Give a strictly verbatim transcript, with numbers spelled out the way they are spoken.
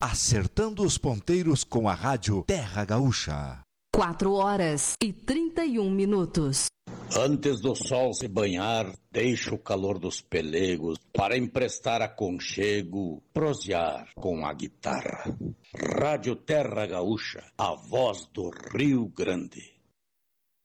acertando os ponteiros com a rádio Terra Gaúcha. Quatro horas e trinta e um minutos. Antes do sol se banhar, deixa o calor dos pelegos para emprestar aconchego, prosear com a guitarra. Rádio Terra Gaúcha, a voz do Rio Grande.